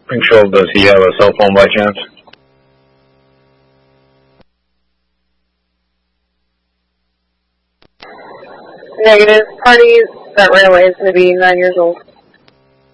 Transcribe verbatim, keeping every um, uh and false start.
Control, does he have a cell phone by chance? Negative. Party that ran away is going to be nine years old.